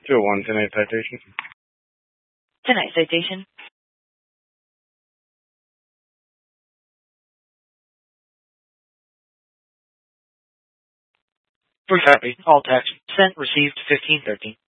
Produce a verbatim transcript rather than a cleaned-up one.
two oh one, tonight citation. Tonight citation. Free copy. All text. Sent, received, fifteen thirteen.